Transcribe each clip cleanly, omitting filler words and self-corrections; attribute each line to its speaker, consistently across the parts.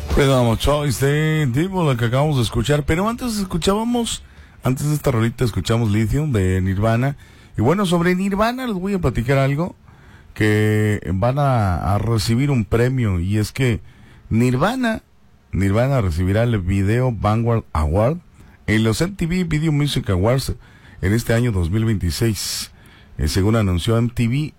Speaker 1: Freedom of Choice de Devil, la que acabamos de escuchar. Pero antes de esta rolita escuchamos Lithium de Nirvana. Y bueno, sobre Nirvana les voy a platicar algo, que van a recibir un premio. Y es que Nirvana recibirá el Video Vanguard Award en los MTV Video Music Awards en este año 2026. Según anunció MTV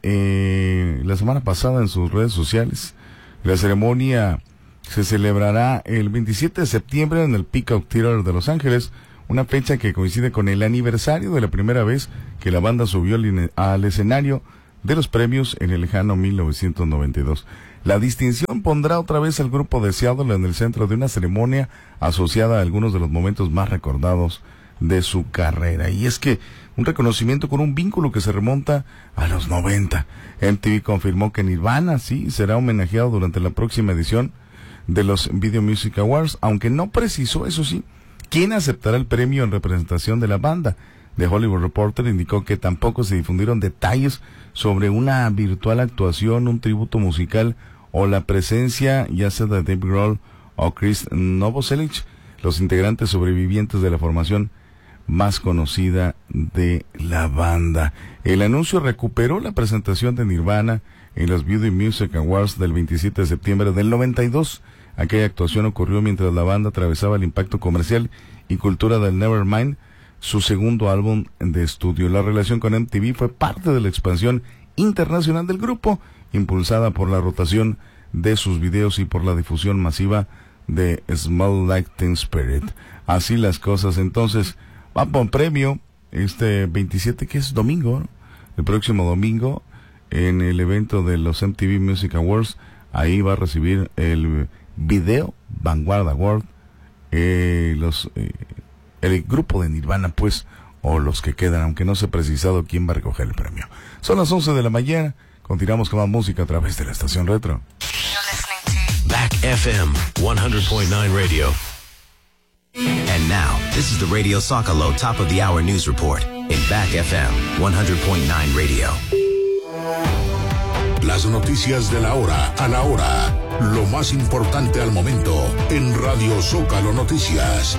Speaker 1: la semana pasada en sus redes sociales, la ceremonia se celebrará el 27 de septiembre en el Peacock Theater de Los Ángeles, una fecha que coincide con el aniversario de la primera vez que la banda subió al escenario de los premios en el lejano 1992. La distinción pondrá otra vez al grupo de Seattle en el centro de una ceremonia asociada a algunos de los momentos más recordados de su carrera. Y es que un reconocimiento con un vínculo que se remonta a los 90. MTV confirmó que Nirvana sí será homenajeado durante la próxima edición de los Video Music Awards, aunque no precisó, eso sí, quién aceptará el premio en representación de la banda. The Hollywood Reporter indicó que tampoco se difundieron detalles sobre una virtual actuación, un tributo musical o la presencia ya sea de Dave Grohl o Chris Novoselic, los integrantes sobrevivientes de la formación más conocida de la banda. El anuncio recuperó la presentación de Nirvana en los Video Music Awards del 27 de septiembre del 92. Aquella actuación ocurrió mientras la banda atravesaba el impacto comercial y cultura del Nevermind, su segundo álbum de estudio. La relación con MTV fue parte de la expansión internacional del grupo, impulsada por la rotación de sus videos y por la difusión masiva de Smell Like Teen Spirit. Así las cosas. Entonces, va por premio este 27, que es domingo, ¿no? El próximo domingo, en el evento de los MTV Music Awards. Ahí va a recibir el Video Vanguard Award el grupo de Nirvana, pues, o los que quedan, aunque no se ha precisado quién va a recoger el premio. Son las 11 de la mañana. Continuamos con más música a través de la estación Retro.
Speaker 2: Back FM 100.9 Radio. And now, this is the Radio Zócalo Top of the Hour News Report in Back FM 100.9 Radio.
Speaker 3: Las noticias de la hora a la hora. Lo más importante al momento en Radio Zócalo Noticias.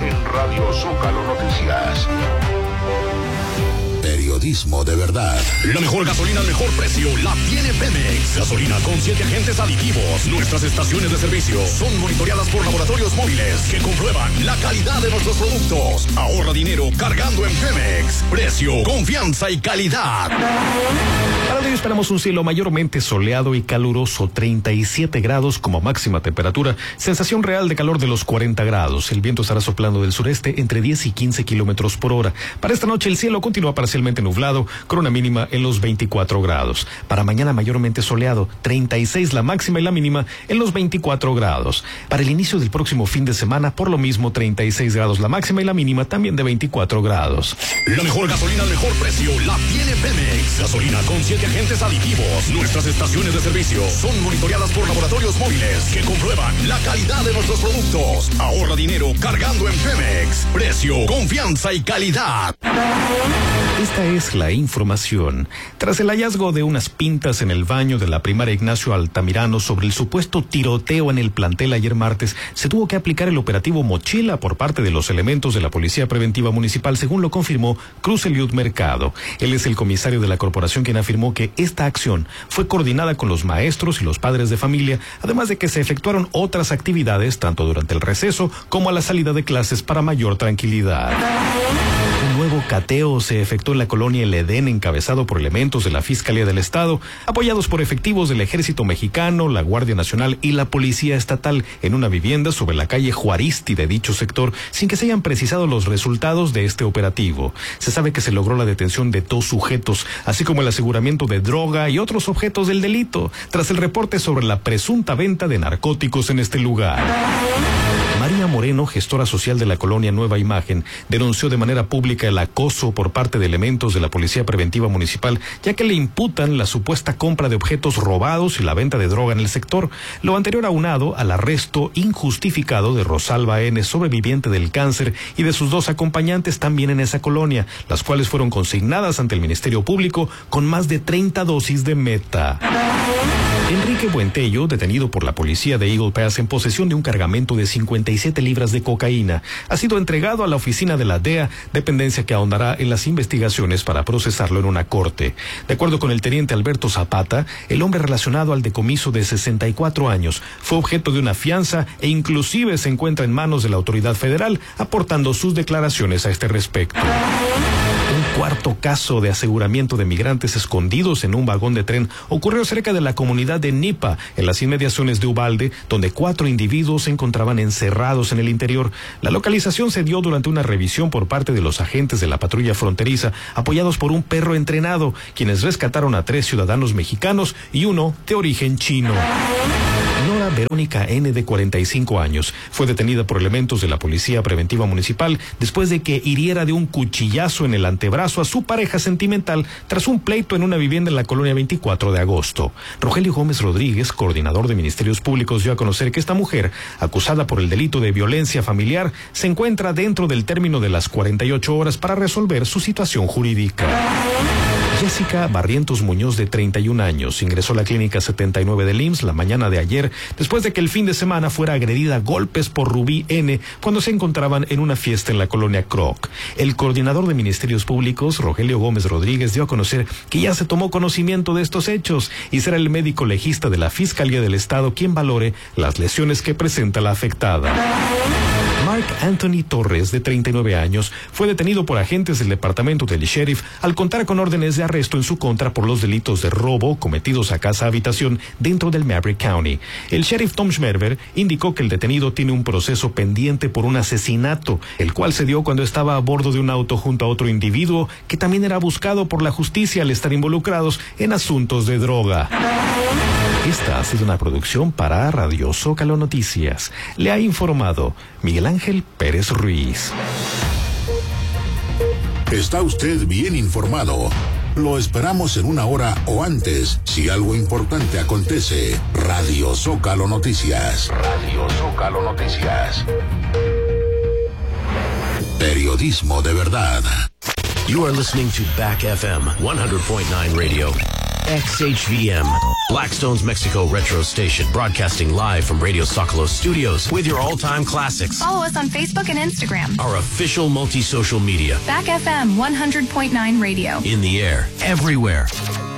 Speaker 3: Periodismo de verdad.
Speaker 4: La mejor gasolina al mejor precio la tiene Pemex. Gasolina con 7 agentes aditivos. Nuestras estaciones de servicio son monitoreadas por laboratorios móviles que comprueban la calidad de nuestros productos. Ahorra dinero cargando en Pemex. Precio, confianza y calidad.
Speaker 5: Para hoy esperamos un cielo mayormente soleado y caluroso, 37 grados como máxima temperatura, sensación real de calor de los 40 grados. El viento estará soplando del sureste entre 10 y 15 kilómetros por hora. Para esta noche el cielo continúa parcialmente nublado, con una mínima en los 24 grados. Para mañana mayormente soleado, 36 la máxima y la mínima en los 24 grados. Para el inicio del próximo fin de semana, por lo mismo, 36 grados la máxima y la mínima también de 24 grados.
Speaker 4: La mejor gasolina al mejor precio la tiene Pemex. Gasolina con 7 agentes aditivos. Nuestras estaciones de servicio son monitoreadas por laboratorios móviles que comprueban la calidad de nuestros productos. Ahorra dinero cargando en Pemex. Precio, confianza y calidad.
Speaker 5: Esta es la información. Tras el hallazgo de unas pintas en el baño de la primaria Ignacio Altamirano sobre el supuesto tiroteo en el plantel ayer martes, se tuvo que aplicar el operativo Mochila por parte de los elementos de la Policía Preventiva Municipal, según lo confirmó Cruz Eliud Mercado. Él es el comisario de la corporación quien afirmó que esta acción fue coordinada con los maestros y los padres de familia, además de que se efectuaron otras actividades tanto durante el receso como a la salida de clases para mayor tranquilidad. Un nuevo cateo se efectuó en la colonia El Edén, encabezado por elementos de la Fiscalía del Estado, apoyados por efectivos del Ejército Mexicano, la Guardia Nacional y la Policía Estatal, en una vivienda sobre la calle Juaristi de dicho sector, sin que se hayan precisado los resultados de este operativo. Se sabe que se logró la detención de 2 sujetos, así como el aseguramiento de droga y otros objetos del delito, tras el reporte sobre la presunta venta de narcóticos en este lugar. María Moreno, gestora social de la colonia Nueva Imagen, denunció de manera pública el acoso por parte de elementos de la Policía Preventiva Municipal, ya que le imputan la supuesta compra de objetos robados y la venta de droga en el sector. Lo anterior aunado al arresto injustificado de Rosalba N., sobreviviente del cáncer, y de sus 2 acompañantes también en esa colonia, las cuales fueron consignadas ante el Ministerio Público con más de 30 dosis de meta. Enrique Buentello, detenido por la policía de Eagle Pass en posesión de un cargamento de 57 libras de cocaína, ha sido entregado a la oficina de la DEA, dependencia que ahondará en las investigaciones para procesarlo en una corte. De acuerdo con el teniente Alberto Zapata, el hombre relacionado al decomiso de 64 años fue objeto de una fianza e inclusive se encuentra en manos de la autoridad federal, aportando sus declaraciones a este respecto. Un cuarto caso de aseguramiento de migrantes escondidos en un vagón de tren ocurrió cerca de la comunidad de Nipa, en las inmediaciones de Uvalde, donde 4 individuos se encontraban encerrados en el interior. La localización se dio durante una revisión por parte de los agentes de la patrulla fronteriza, apoyados por un perro entrenado, quienes rescataron a 3 ciudadanos mexicanos y uno de origen chino. Nora Verónica N., de 45 años, fue detenida por elementos de la Policía Preventiva Municipal después de que hiriera de un cuchillazo en el antebrazo a su pareja sentimental tras un pleito en una vivienda en la colonia 24 de agosto. Rogelio Gómez Rodríguez, coordinador de Ministerios Públicos, dio a conocer que esta mujer, acusada por el delito de violencia familiar, se encuentra dentro del término de las 48 horas para resolver su situación jurídica. Jessica Barrientos Muñoz, de 31 años, ingresó a la clínica 79 del IMSS la mañana de ayer, después de que el fin de semana fuera agredida a golpes por Rubí N. cuando se encontraban en una fiesta en la colonia Croc. El coordinador de Ministerios Públicos, Rogelio Gómez Rodríguez, dio a conocer que ya se tomó conocimiento de estos hechos y será el médico legista de la Fiscalía del Estado quien valore las lesiones que presenta la afectada. Mark Anthony Torres, de 39 años, fue detenido por agentes del departamento del sheriff al contar con órdenes de arresto en su contra por los delitos de robo cometidos a casa-habitación dentro del Maverick County. El sheriff Tom Schmerber indicó que el detenido tiene un proceso pendiente por un asesinato, el cual se dio cuando estaba a bordo de un auto junto a otro individuo que también era buscado por la justicia al estar involucrados en asuntos de droga. Esta ha sido una producción para Radio Zócalo Noticias. Le ha informado Miguel Ángel Pérez Ruiz.
Speaker 3: Está usted bien informado. Lo esperamos en una hora o antes, si algo importante acontece. Radio Zócalo Noticias. Radio Zócalo Noticias. Periodismo de verdad.
Speaker 2: You are listening to Back FM 100.9 Radio. XHVM, Blackstone's Mexico Retro Station, broadcasting live from Radio Zócalo Studios with your all-time classics.
Speaker 6: Follow us on Facebook and Instagram.
Speaker 2: Our official multi-social media.
Speaker 6: Back FM 100.9 Radio.
Speaker 2: In the air, everywhere.